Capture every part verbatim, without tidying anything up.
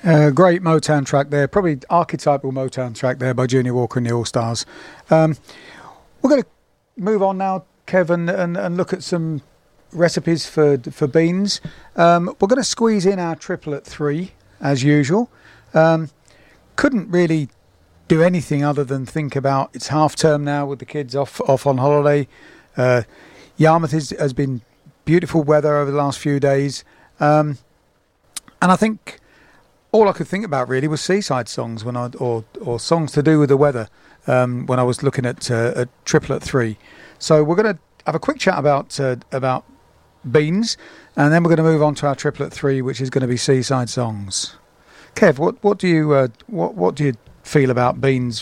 Uh, great Motown track there, probably archetypal Motown track there by Junior Walker and the All Stars. Um, we're going to move on now, Kevin, and, and look at some recipes for for beans. Um, we're going to squeeze in our triplet three as usual. Um, couldn't really do anything other than think about it's half term now with the kids off off on holiday. Uh, Yarmouth is, has been beautiful weather over the last few days, um, and I think all I could think about really was seaside songs when I or or songs to do with the weather um, when I was looking at uh, a triplet three. So we're going to have a quick chat about uh, about beans, and then we're going to move on to our triplet three, which is going to be seaside songs. Kev, what what do you uh, what what do you feel about beans?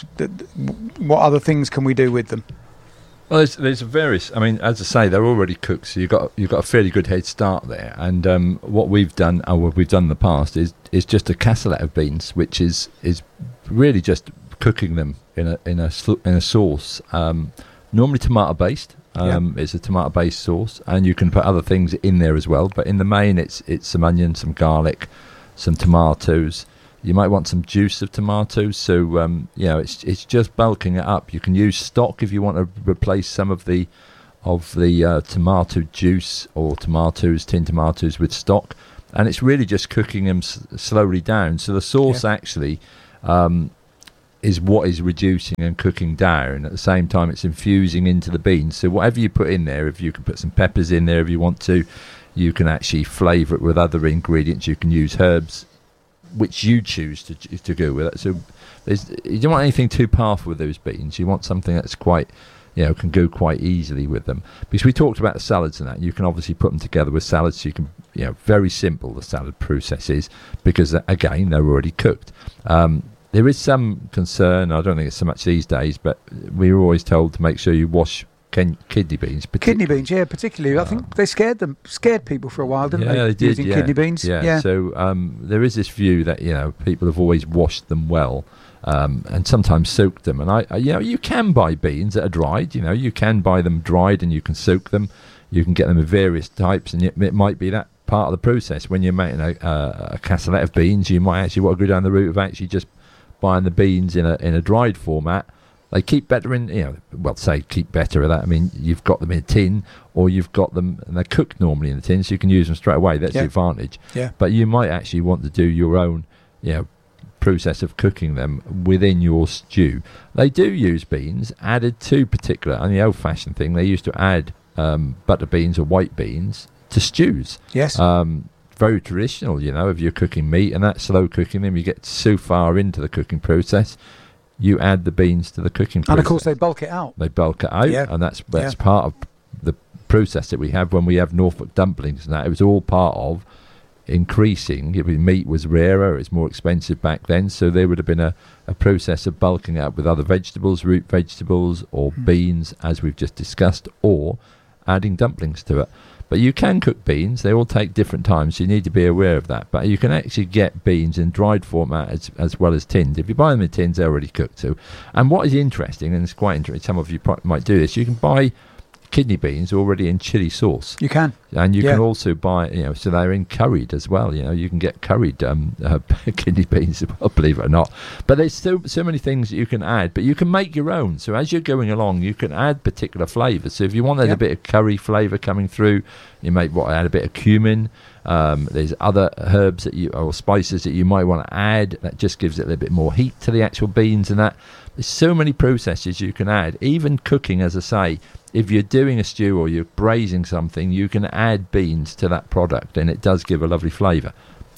What other things can we do with them? Well, there's, there's various. I mean, as I say, they're already cooked, so you've got you've got a fairly good head start there. And um, what we've done, or what we've done in the past, is is just a cassoulet of beans, which is is really just cooking them in a in a in a sauce, um, normally tomato based. Um, yeah. It's a tomato based sauce, and you can put other things in there as well. But in the main, it's it's some onion, some garlic, some tomatoes. You might want some juice of tomatoes, so um, you know it's it's just bulking it up. You can use stock if you want to replace some of the of the uh, tomato juice or tomatoes, tinned tomatoes with stock, and it's really just cooking them s- slowly down. So the sauce yeah. actually um, is what is reducing and cooking down. At the same time, it's infusing into the beans. So whatever you put in there, if you can put some peppers in there if you want to, you can actually flavour it with other ingredients. You can use herbs which you choose to to go with it. So there's, you don't want anything too powerful with those beans. You want something that's quite, you know, can go quite easily with them. Because we talked about the salads and that. You can obviously put them together with salads. So you can, you know, very simple the salad process is, because again they're already cooked. Um, there is some concern. I don't think it's so much these days, but we were always told to make sure you wash Ken- kidney beans. Partic- kidney beans, yeah, particularly. I think um, they scared them, scared people for a while, didn't yeah, they? they did, using yeah. kidney beans. Yeah. yeah. So um, there is this view that you know people have always washed them well, um, and sometimes soaked them. And I, I, you know, you can buy beans that are dried. You know, you can buy them dried, and you can soak them. You can get them in various types, and it, it might be that part of the process when you're making a, a, a cassoulet of beans. You might actually want to go down the route of actually just buying the beans in a in a dried format. They keep better in, you know, well, say keep better at that. I mean, you've got them in a tin, or you've got them, and they're cooked normally in the tin, so you can use them straight away. That's yeah. the advantage. Yeah. But you might actually want to do your own, you know, process of cooking them within your stew. They do use beans added to particular, and the old-fashioned thing, they used to add um, butter beans or white beans to stews. Yes. Um, very traditional, you know, if you're cooking meat and that slow cooking them, you get so far into the cooking process. You add the beans to the cooking process. And of course they bulk it out. They bulk it out, yeah. and that's that's yeah. part of the process that we have when we have Norfolk dumplings and that. It was all part of increasing. It was, meat was rarer, it was more expensive back then, so there would have been a, a process of bulking it up with other vegetables, root vegetables, or mm. beans, as we've just discussed, or adding dumplings to it. But you can cook beans. They all take different times, so you need to be aware of that. But you can actually get beans in dried format as, as well as tinned. If you buy them in tins, they're already cooked too. And what is interesting, and it's quite interesting, some of you pro- might do this, you can buy kidney beans already in chili sauce. You can. And you yeah. can also buy, you know, so they're in curried as well. You know, you can get curried um, uh, kidney beans as well, believe it or not. But there's so, so many things that you can add, but you can make your own. So as you're going along, you can add particular flavours. So if you wanted yep. a bit of curry flavour coming through, you may want to add a bit of cumin. Um, there's other herbs that you or spices that you might want to add. That just gives it a little bit more heat to the actual beans and that. There's so many processes you can add. Even cooking, as I say, if you're doing a stew or you're braising something, you can add beans to that product, and it does give a lovely flavour.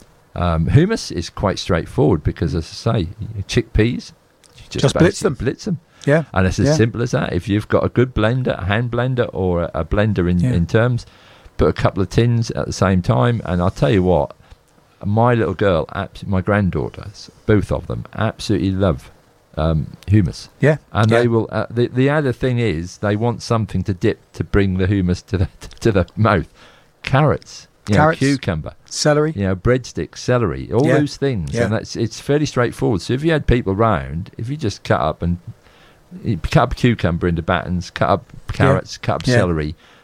Um, hummus is quite straightforward because, as I say, chickpeas, you just, just blitz them. blitz them. Yeah, and it's as yeah. simple as that. If you've got a good blender, a hand blender, or a, a blender in, yeah. in terms, put a couple of tins at the same time, and I'll tell you what, my little girl, my granddaughters, both of them, absolutely love Um, hummus. Yeah, and yeah. they will. Uh, the the other thing is they want something to dip to bring the hummus to the to the mouth. Carrots, you Carrots, know, cucumber, celery, you know, breadsticks, celery, all yeah. those things, yeah. and that's it's fairly straightforward. So if you had people round, if you just cut up and you cut up a cucumber into battens, cut up carrots, yeah. cut up yeah. celery,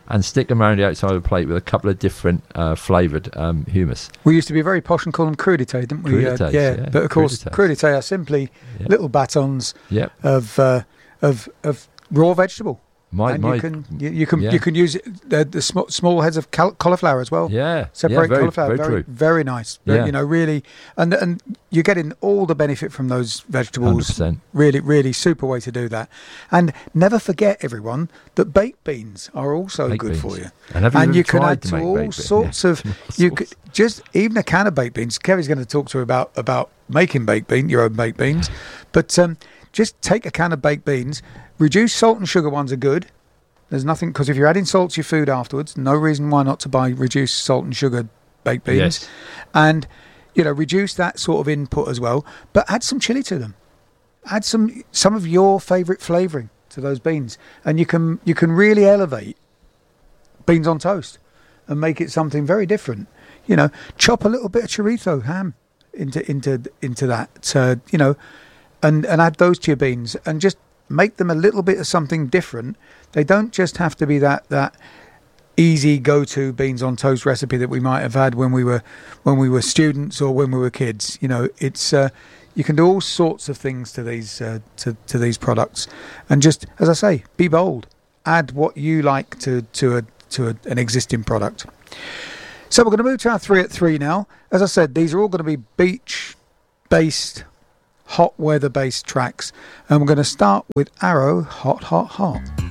and stick them around the outside of the plate with a couple of different uh, flavoured um, hummus. We used to be very posh and call them crudités, didn't we? Crudités, uh, yeah. yeah. But of course, Crudités. crudités are simply Yep. little batons Yep. of uh, of of raw vegetable. My, and my, you can you, you can yeah. you can use it, the, the small, small heads of cal- cauliflower as well. yeah, Separate yeah, very, cauliflower, very, very true. very nice. Very, Yeah. You know, really, and and you're getting all the benefit from those one hundred vegetables. percent. Really, really super way to do that. And never forget, everyone, that baked beans are also Baked good beans. for you. And have you And ever you can tried add to to make all baked beans? sorts Yeah. of you could, just even a can of baked beans. Kevin's going to talk to you about about making baked bean, your own baked beans, but um, just take a can of baked beans. Reduced salt and sugar ones are good. There's nothing, because if you're adding salt to your food afterwards, no reason why not to buy reduced salt and sugar baked beans. Yes. And you know, reduce that sort of input as well, but add some chili to them. Add some some of your favourite flavouring to those beans, and you can you can really elevate beans on toast and make it something very different. You know, chop a little bit of chorizo ham into into into that. Uh, you know, and and add those to your beans, and just make them a little bit of something different. They don't just have to be that that easy go-to beans on toast recipe that we might have had when we were when we were students or when we were kids. You know, it's uh, you can do all sorts of things to these uh, to to these products, and just, as I say, be bold. Add what you like to to a to a, an existing product. So we're going to move to our three at three now. As I said, these are all going to be beach-based, hot weather-based tracks, and we're going to start with Arrow Hot Hot Hot.